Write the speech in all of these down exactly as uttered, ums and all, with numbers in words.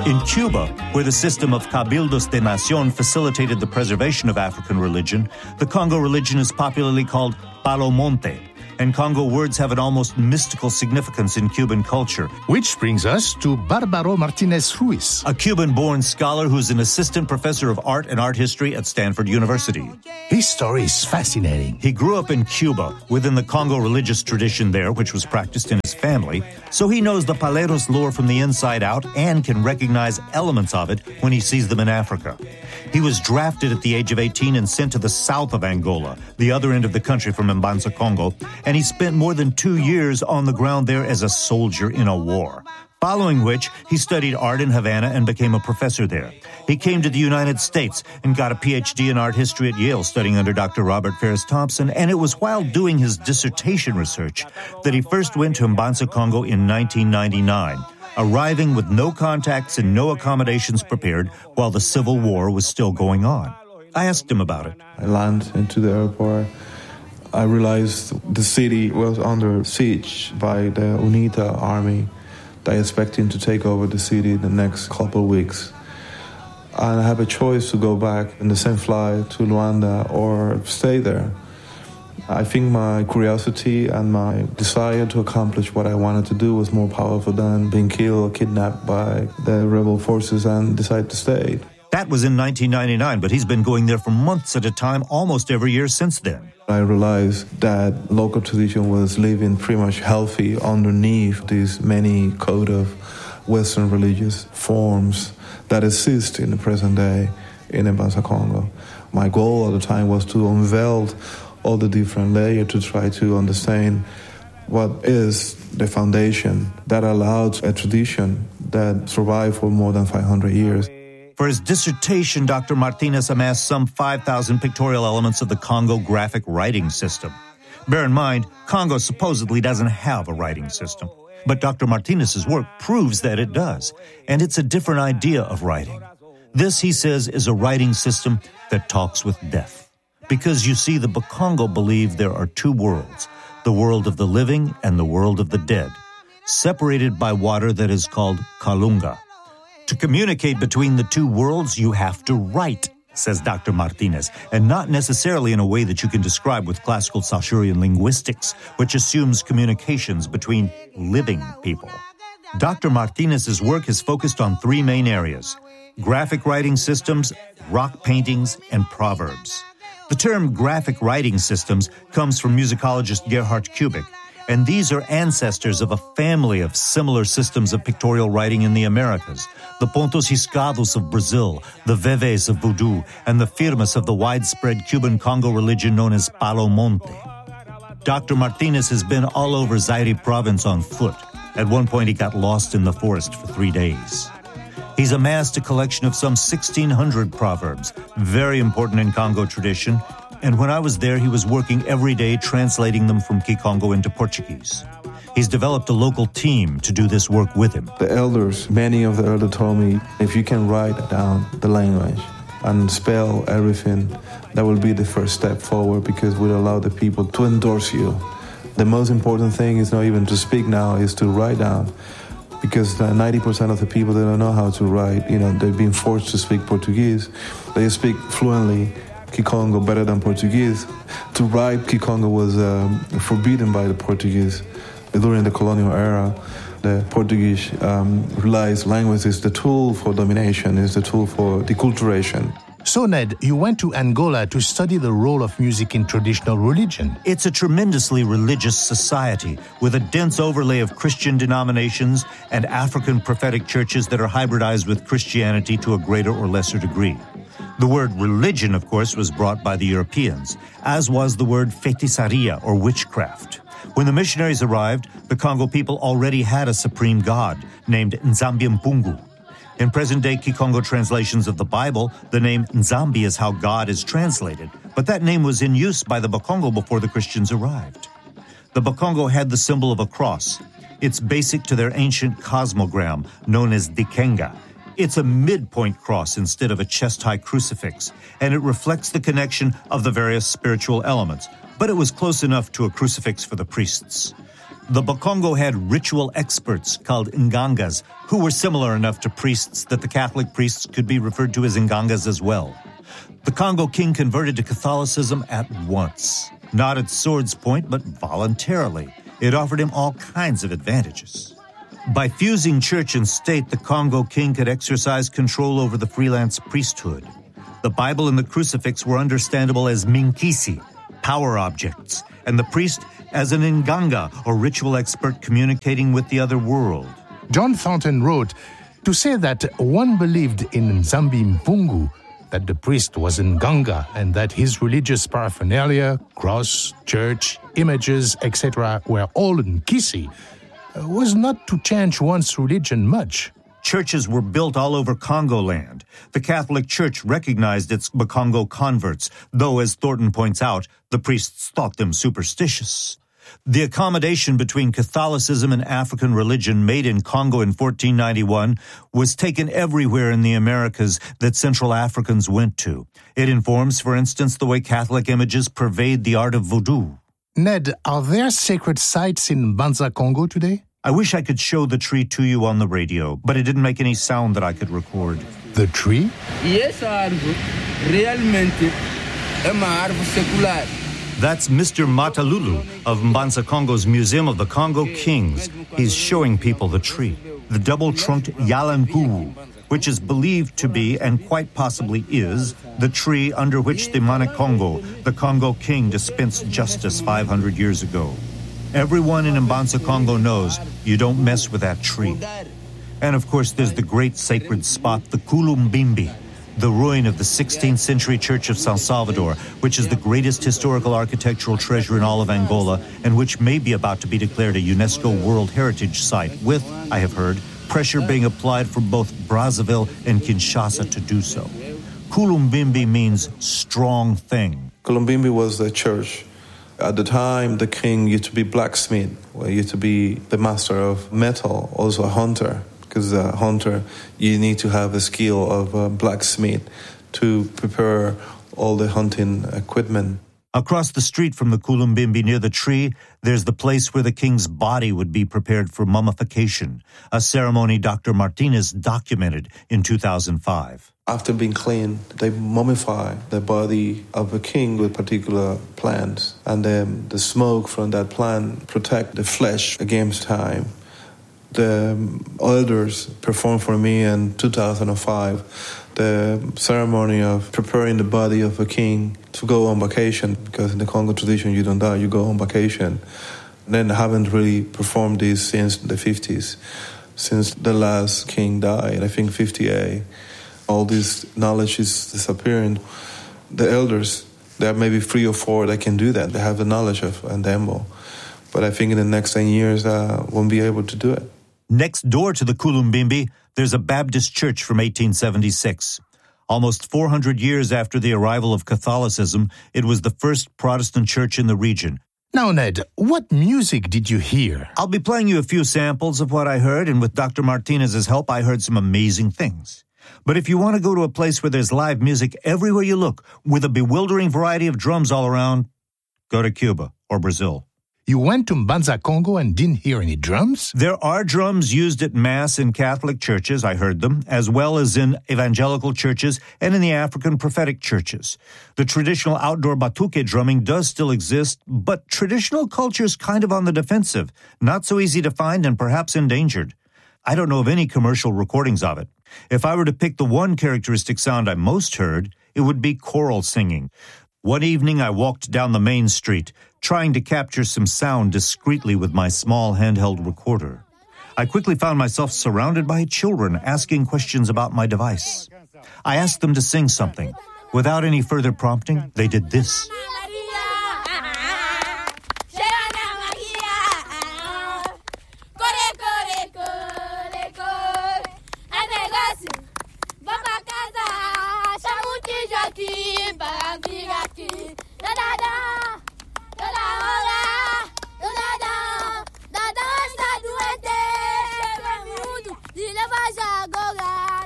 In Cuba, where the system of Cabildos de Nación facilitated the preservation of African religion, the Congo religion is popularly called Palo Monte, and Congo words have an almost mystical significance in Cuban culture. Which brings us to Bárbaro Martínez Ruiz, a Cuban-born scholar who's an assistant professor of art and art history at Stanford University. His story is fascinating. He grew up in Cuba, within the Congo religious tradition there, which was practiced in his family, so he knows the Paleros lore from the inside out and can recognize elements of it when he sees them in Africa. He was drafted at the age of eighteen and sent to the south of Angola, the other end of the country from Mbanza, Congo, and he spent more than two years on the ground there as a soldier in a war. Following which, he studied art in Havana and became a professor there. He came to the United States and got a P H D in art history at Yale, studying under Doctor Robert Ferris Thompson, and it was while doing his dissertation research that he first went to Mbanza, Congo in nineteen ninety-nine, arriving with no contacts and no accommodations prepared while the Civil War was still going on. I asked him about it. I landed into the airport. I realized the city was under siege by the UNITA army. They expecting to take over the city in the next couple of weeks. And I have a choice to go back in the same flight to Luanda or stay there. I think my curiosity and my desire to accomplish what I wanted to do was more powerful than being killed or kidnapped by the rebel forces, and decided to stay. That was in nineteen ninety-nine, but he's been going there for months at a time almost every year since then. I realized that local tradition was living pretty much healthy underneath these many code of Western religious forms that exist in the present day in Mbanza, Congo. My goal at the time was to unveil all the different layers to try to understand what is the foundation that allowed a tradition that survived for more than five hundred years. For his dissertation, Doctor Martinez amassed some five thousand pictorial elements of the Congo graphic writing system. Bear in mind, Congo supposedly doesn't have a writing system, but Doctor Martinez's work proves that it does, and it's a different idea of writing. This, he says, is a writing system that talks with death. Because, you see, the Bakongo believe there are two worlds, the world of the living and the world of the dead, separated by water that is called Kalunga. To communicate between the two worlds, you have to write, says Doctor Martinez, and not necessarily in a way that you can describe with classical Saussurian linguistics, which assumes communications between living people. Doctor Martinez's work is focused on three main areas: graphic writing systems, rock paintings, and proverbs. The term graphic writing systems comes from musicologist Gerhard Kubik, and these are ancestors of a family of similar systems of pictorial writing in the Americas, the Pontos Riscados of Brazil, the Veves of Voodoo, and the Firmas of the widespread Cuban Congo religion known as Palo Monte. Doctor Martinez has been all over Zaire province on foot. At one point, he got lost in the forest for three days. He's amassed a collection of some sixteen hundred proverbs, very important in Congo tradition, and when I was there, he was working every day translating them from Kikongo into Portuguese. He's developed a local team to do this work with him. The elders, many of the elders told me, if you can write down the language and spell everything, that will be the first step forward, because it will allow the people to endorse you. The most important thing is not even to speak now, is to write down. Because ninety percent of the people, they don't know how to write. You know, they've been forced to speak Portuguese. They speak fluently Kikongo better than Portuguese. To write Kikongo was um, forbidden by the Portuguese during the colonial era. The Portuguese um, realized language is the tool for domination, is the tool for deculturation. So, Ned, you went to Angola to study the role of music in traditional religion. It's a tremendously religious society with a dense overlay of Christian denominations and African prophetic churches that are hybridized with Christianity to a greater or lesser degree. The word religion, of course, was brought by the Europeans, as was the word feitiçaria, or witchcraft. When the missionaries arrived, the Congo people already had a supreme god named Nzambi Mpungu. In present-day Kikongo translations of the Bible, the name Nzambi is how God is translated, but that name was in use by the Bakongo before the Christians arrived. The Bakongo had the symbol of a cross. It's basic to their ancient cosmogram, known as Dikenga. It's a midpoint cross instead of a chest-high crucifix, and it reflects the connection of the various spiritual elements, but it was close enough to a crucifix for the priests. The Bakongo had ritual experts called Ngangas, who were similar enough to priests that the Catholic priests could be referred to as Ngangas as well. The Congo king converted to Catholicism at once, not at sword's point, but voluntarily. It offered him all kinds of advantages. By fusing church and state, the Congo king could exercise control over the freelance priesthood. The Bible and the crucifix were understandable as minkisi, power objects, and the priest as an nganga, or ritual expert communicating with the other world. John Thornton wrote, to say that one believed in Nzambi Mpungu, that the priest was Nganga, and that his religious paraphernalia, cross, church, images, et cetera, were all Nkisi, uh, was not to change one's religion much. Churches were built all over Congo land. The Catholic Church recognized its Bakongo converts, though, as Thornton points out, the priests thought them superstitious. The accommodation between Catholicism and African religion made in Congo in fourteen ninety-one was taken everywhere in the Americas that Central Africans went to. It informs, for instance, the way Catholic images pervade the art of voodoo. Ned, are there sacred sites in Mbanza Congo today? I wish I could show the tree to you on the radio, but it didn't make any sound that I could record. The tree? Yes, realmente é uma árvore secular. That's Mister Matalulu of Mbanza Congo's Museum of the Congo Kings. He's showing people the tree, the double-trunked Yalangu, which is believed to be, and quite possibly is, the tree under which the Manikongo, the Congo king, dispensed justice five hundred years ago. Everyone in Mbanza Congo knows you don't mess with that tree. And of course, there's the great sacred spot, the Kulumbimbi, the ruin of the sixteenth century church of San Salvador, which is the greatest historical architectural treasure in all of Angola, and which may be about to be declared a UNESCO World Heritage Site, with, I have heard, pressure being applied from both Brazzaville and Kinshasa to do so. Kulumbimbi means strong thing. Kulumbimbi was the church. At the time, the king used to be blacksmith, well, used to be the master of metal, also a hunter. Because a hunter, you need to have a skill of a blacksmith to prepare all the hunting equipment. Across the street from the Kulumbimbi, near the tree, there's the place where the king's body would be prepared for mummification, a ceremony Doctor Martinez documented in two thousand five. After being cleaned, they mummify the body of a king with particular plants, and then the smoke from that plant protect the flesh against time. The elders performed for me in two thousand five the ceremony of preparing the body of a king to go on vacation, because in the Congo tradition you don't die, you go on vacation. And then I haven't really performed this since the fifties, since the last king died, I think fifty-eight. All this knowledge is disappearing. The elders, there are maybe three or four that can do that. They have the knowledge of Ndembo. But I think in the next ten years, I won't be able to do it. Next door to the Kulumbimbi, there's a Baptist church from eighteen seventy-six. Almost four hundred years after the arrival of Catholicism, it was the first Protestant church in the region. Now, Ned, what music did you hear? I'll be playing you a few samples of what I heard, and with Doctor Martinez's help, I heard some amazing things. But if you want to go to a place where there's live music everywhere you look, with a bewildering variety of drums all around, go to Cuba or Brazil. You went to Mbanza Congo and didn't hear any drums? There are drums used at Mass in Catholic churches, I heard them, as well as in evangelical churches and in the African prophetic churches. The traditional outdoor batuque drumming does still exist, but traditional culture's kind of on the defensive, not so easy to find and perhaps endangered. I don't know of any commercial recordings of it. If I were to pick the one characteristic sound I most heard, it would be choral singing. One evening I walked down the main street, trying to capture some sound discreetly with my small handheld recorder. I quickly found myself surrounded by children asking questions about my device. I asked them to sing something. Without any further prompting, they did this.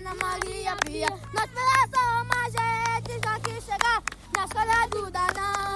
Na escola do Danão.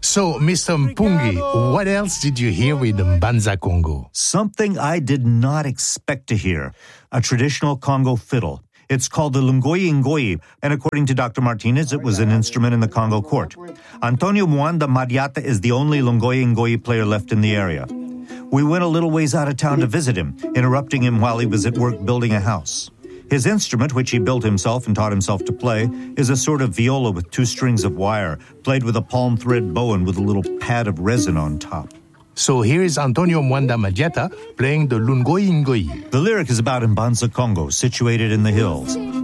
So, Mister Mpungi, what else did you hear with Mbanza Congo? Something I did not expect to hear. A traditional Congo fiddle. It's called the Lungoyi Ngoyi, and according to Doctor Martinez, it was an instrument in the Congo court. Antonio Mwanda Madiata is the only Lungoyi Ngoyi player left in the area. We went a little ways out of town to visit him, interrupting him while he was at work building a house. His instrument, which he built himself and taught himself to play, is a sort of viola with two strings of wire, played with a palm thread bow and with a little pad of resin on top. So here is Antonio Mwanda Madiata playing the Lungoyi Ngoyi. The lyric is about Mbanza Congo, situated in the hills.